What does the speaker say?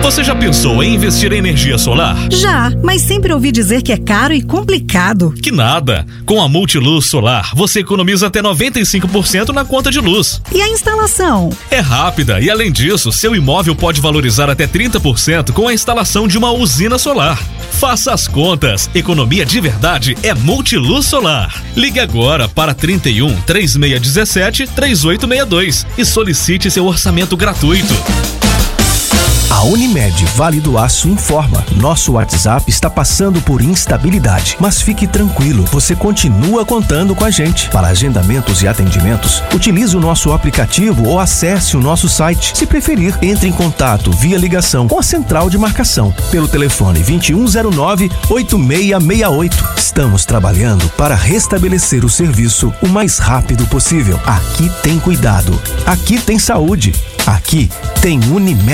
Você já pensou em investir em energia solar? Já, mas sempre ouvi dizer que é caro e complicado. Que nada! Com a Multiluz Solar, você economiza até 95% na conta de luz. E a instalação? É rápida e, além disso, seu imóvel pode valorizar até 30% com a instalação de uma usina solar. Faça as contas. Economia de verdade é Multiluz Solar. Ligue agora para 31 3617 3862 e solicite seu orçamento gratuito. A Unimed Vale do Aço informa: nosso WhatsApp está passando por instabilidade, mas fique tranquilo, você continua contando com a gente. Para agendamentos e atendimentos, utilize o nosso aplicativo ou acesse o nosso site. Se preferir, entre em contato via ligação com a central de marcação pelo telefone 2109-8668. Estamos trabalhando para restabelecer o serviço o mais rápido possível. Aqui tem cuidado, aqui tem saúde, aqui tem Unimed.